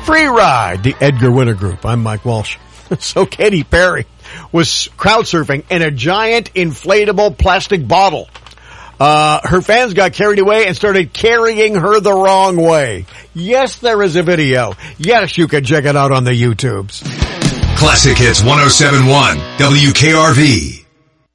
Free Ride, the Edgar Winter Group. I'm Mike Walsh. So Katy Perry was crowd surfing in a giant inflatable plastic bottle. Her fans got carried away and started carrying her the wrong way. Yes, there is a video. Yes, you can check it out on the YouTubes. Classic Hits 107.1 WKRV.